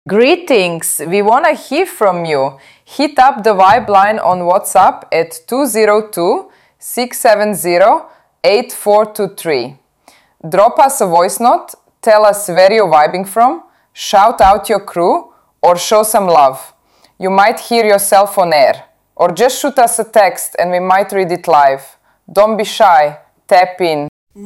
Greetings! We want to hear from you. Hit up the Vibe line on WhatsApp at 202-670-8423. Drop us a voice note, tell us where you're vibing from, shout out your crew, or show some love. You might hear yourself on air. Or just shoot us a text and we might read it live. Don't be shy. Tap in.